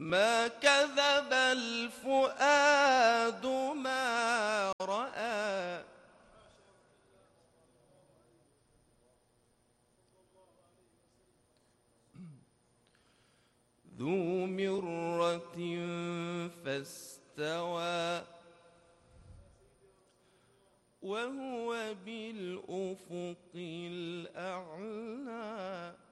ما كذب الفؤاد ما رأى. ذو مرة فاستوى وهو بالأفق الأعلى.